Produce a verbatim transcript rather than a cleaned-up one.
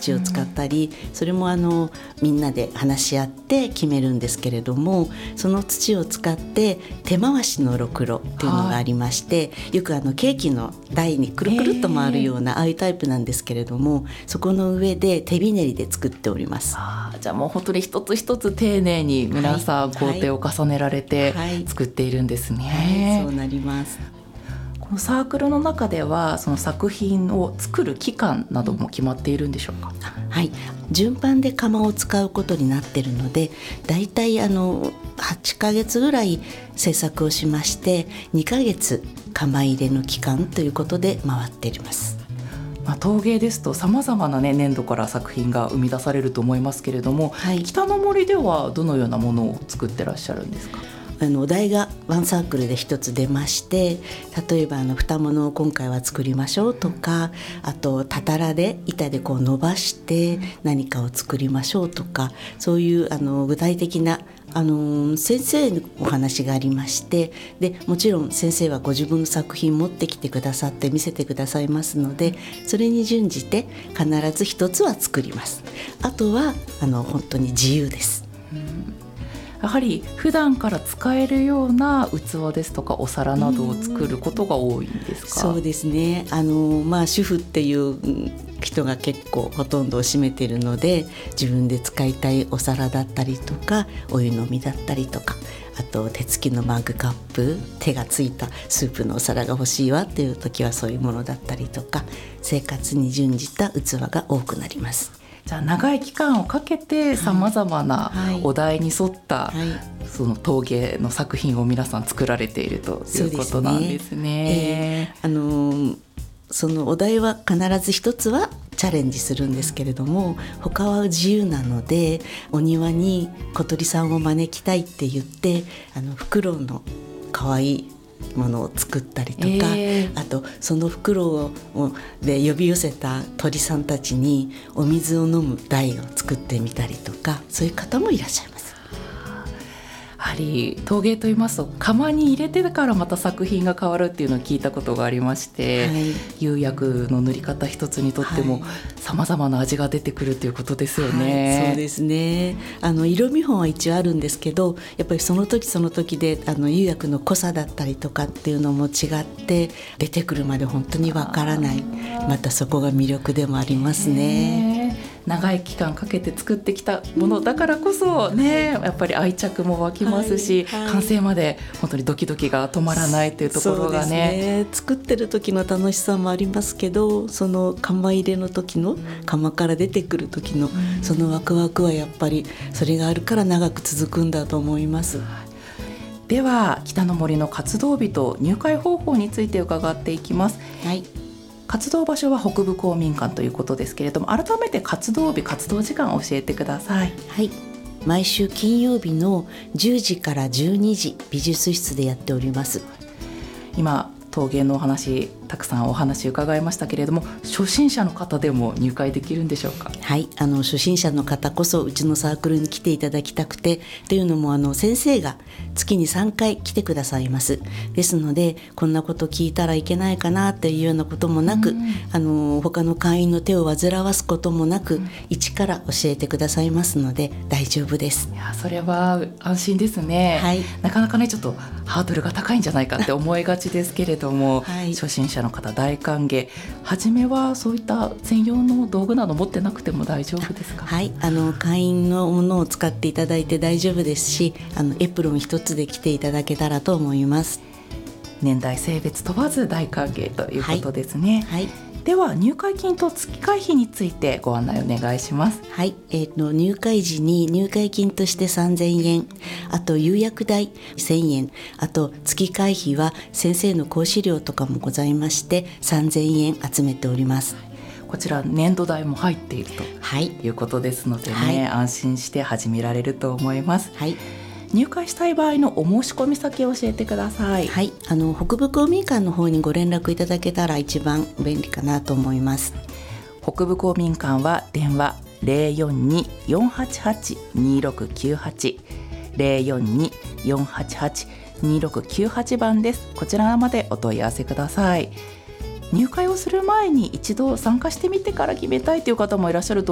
土を使ったり、それもあのみんなで話し合って決めるんですけれども、その土を使って手回しのろくろっていうのがありまして、よくあのケーキの台にくるくるっと回るようなああいうタイプなんですけれども、そこの上で手びねりで作っております。 あ、じゃあもう本当に一つ一つ丁寧に皆さん工程を重ねられて作っているんですね。 はいはい、そうなります。 このサークルの中ではその作品を作る期間なども決まっているんでしょうか？ はい、順番で窯を使うことになっているので、だいたいあのはちかげつぐらい制作をしまして、にかげつ窯入れの期間ということで回っています。 まあ、陶芸ですとさまざまな、ね、粘土から作品が生み出されると思いますけれども、はい、北の森ではどのようなものを作ってらっしゃるんですか？ あのお題がワンサークルで一つ出まして、例えばあの蓋物を今回は作りましょうとか、あとたたらで板でこう伸ばして何かを作りましょうとか、そういうあの具体的なあの先生のお話がありまして、でもちろん先生はご自分の作品持ってきてくださって見せてくださいますので、それに準じて必ず一つは作ります。あとはあの本当に自由です。うん、 やはり普段から使えるような器ですとかお皿などを作ることが多いんですか？ そうですね、あの、まあ、主婦っていう人が結構ほとんどを占めているので、自分で使いたいお皿だったりとかお湯飲みだったりとか、あと手つきのマグカップ、手がついたスープのお皿が欲しいわっていう時はそういうものだったりとか、生活に準じた器が多くなります。 じゃあ長い期間をかけてさまざまなお題に沿ったその陶芸の作品を皆さん作られているということなんですね。 えー、あのそのお題は必ず一つはチャレンジするんですけれども、他は自由なので、お庭に小鳥さんを招きたいって言って、あのフクロウの可愛いものを作ったりとか、えー、あとその袋をで呼び寄せた鳥さんたちにお水を飲む台を作ってみたりとか、そういう方もいらっしゃいます。 やはり陶芸といいますと窯に入れてからまた作品が変わるっていうのを聞いたことがありまして、はい、釉薬の塗り方一つにとってもさまざまな味が出てくるということですよね。 はい、そうですね。あの色見本は一応あるんですけど、やっぱりその時その時であの釉薬の濃さだったりとかっていうのも違って出てくるまで本当にわからない、またそこが魅力でもありますね。 長い期間かけて作ってきたものだからこそね、やっぱり愛着も湧きますし、はいはい、完成まで本当にドキドキが止まらないというところが ね, ね作ってる時の楽しさもありますけど、その窯入れの時の窯から出てくる時のそのワクワクはやっぱりそれがあるから長く続くんだと思います。 では北の森の活動日と入会方法について伺っていきます。はい、活動場所は北部公民館ということですけれども、改めて活動日活動時間を教えてください。 はい、毎週金曜日のじゅうじからじゅうにじ美術室でやっております。 今陶芸のお話たくさんお話伺いましたけれども、初心者の方でも入会できるんでしょうか？ はい、あの初心者の方こそうちのサークルに来ていただきたくて、というのもあの先生が月にさんかい来てくださいます。ですのでこんなこと聞いたらいけないかなっていうようなこともなく、うん、あの他の会員の手を煩わすこともなく、うん、一から教えてくださいますので大丈夫です。 いやそれは安心ですね。はい、なかなかねちょっとハードルが高いんじゃないかって思いがちですけれども、はい、初心者の方大歓迎。初めはそういった専用の道具など持ってなくても大丈夫ですか？ はい、あの会員のものを使っていただいて大丈夫ですし、あのエプロン一つで来ていただけたらと思います。 年代性別問わず大歓迎ということですね。 はいはい、 では入会金と月会費についてご案内お願いします。 はい、えー、と入会時に入会金としてさんぜんえん、あと釉薬代せんえん、あと月会費は先生の講師料とかもございましてさんぜんえん集めております。 こちら年度代も入っていると、はい、いうことですのでね、はい、安心して始められると思います。はい、入会したい場合のお申し込み先を教えてください。 はい、あの北部公民館の方にご連絡いただけたら一番便利かなと思います。 北部公民館は電話 ゼロよんに よんはちはち にろくきゅうはち ゼロよんに よんはちはち にろくきゅうはち番です。こちらまでお問い合わせください。入会をする前に一度参加してみてから決めたいという方もいらっしゃると